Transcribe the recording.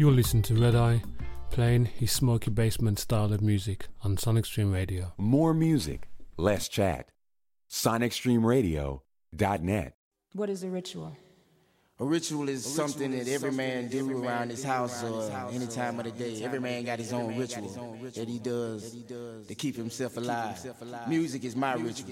You'll listen to Red Eye playing his smoky basement style of music on Sonic Stream Radio. More music, less chat. SonicStreamRadio.net. What is a ritual? A ritual is something that every man do around his house or any time of the day. Every man got his own ritual that he does to keep himself alive. Music is my ritual.